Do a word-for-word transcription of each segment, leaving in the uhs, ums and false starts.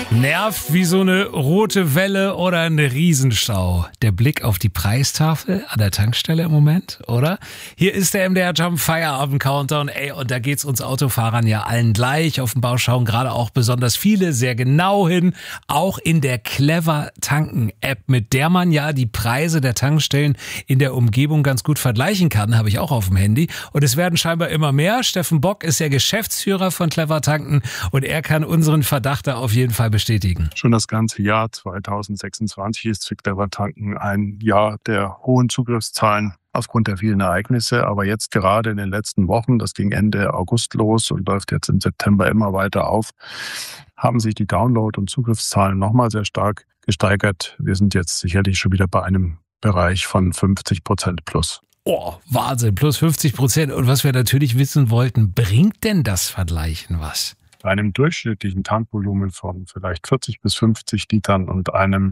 Nervt wie so eine rote Welle oder ein Riesenstau. Der Blick auf die Preistafel an der Tankstelle im Moment, oder? Hier ist der M D R Jump Feierabend Countdown. Ey, und da geht's uns Autofahrern ja allen gleich. Auf dem Bau schauen gerade auch besonders viele sehr genau hin. Auch in der Clever Tanken App, mit der man ja die Preise der Tankstellen in der Umgebung ganz gut vergleichen kann, habe ich auch auf dem Handy. Und es werden scheinbar immer mehr. Steffen Bock ist ja Geschäftsführer von Clever Tanken und er kann unseren Verdacht da auf jeden Fall bestätigen. Schon das ganze Jahr zwanzig sechsundzwanzig ist für Clever Tanken ein Jahr der hohen Zugriffszahlen aufgrund der vielen Ereignisse. Aber jetzt gerade in den letzten Wochen, das ging Ende August los und läuft jetzt im September immer weiter auf, haben sich die Download- und Zugriffszahlen nochmal sehr stark gesteigert. Wir sind jetzt sicherlich schon wieder bei einem Bereich von fünfzig Prozent plus. Oh, Wahnsinn, plus fünfzig Prozent. Und was wir natürlich wissen wollten, bringt denn das Vergleichen was? Bei einem durchschnittlichen Tankvolumen von vielleicht vierzig bis fünfzig Litern und einem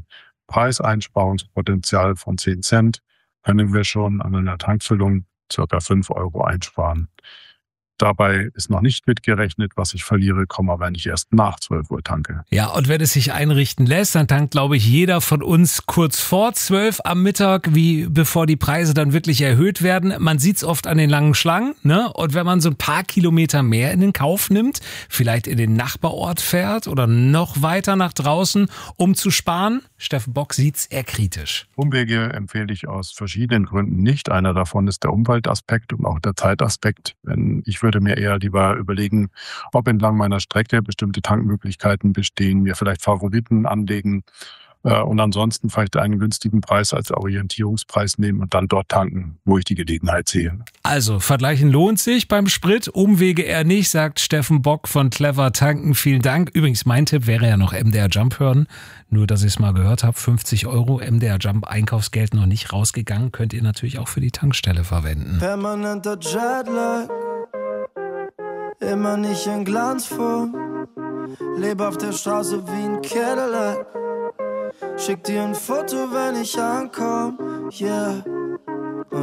Preiseinsparungspotenzial von zehn Cent können wir schon an einer Tankfüllung ca. fünf Euro einsparen. Dabei ist noch nicht mitgerechnet, was ich verliere, wenn ich erst nach zwölf Uhr tanke. Ja, und wenn es sich einrichten lässt, dann tankt, glaube ich, jeder von uns kurz vor zwölf am Mittag, wie bevor die Preise dann wirklich erhöht werden. Man sieht es oft an den langen Schlangen, ne? Und wenn man so ein paar Kilometer mehr in den Kauf nimmt, vielleicht in den Nachbarort fährt oder noch weiter nach draußen, um zu sparen, Steffen Bock sieht's eher kritisch. Umwege empfehle ich aus verschiedenen Gründen nicht. Einer davon ist der Umweltaspekt und auch der Zeitaspekt. Wenn ich würde mir eher lieber überlegen, ob entlang meiner Strecke bestimmte Tankmöglichkeiten bestehen, mir vielleicht Favoriten anlegen äh, und ansonsten vielleicht einen günstigen Preis als Orientierungspreis nehmen und dann dort tanken, wo ich die Gelegenheit sehe. Also, vergleichen lohnt sich beim Sprit, Umwege eher nicht, sagt Steffen Bock von Clever Tanken. Vielen Dank. Übrigens, mein Tipp wäre ja noch M D R Jump hören. Nur, dass ich es mal gehört habe, fünfzig Euro M D R Jump Einkaufsgeld noch nicht rausgegangen, könnt ihr natürlich auch für die Tankstelle verwenden. Permanenter Jetlag, immer nicht in Glanzform, lebe auf der Straße wie ein Cadillac, schick dir ein Foto, wenn ich ankomm, yeah.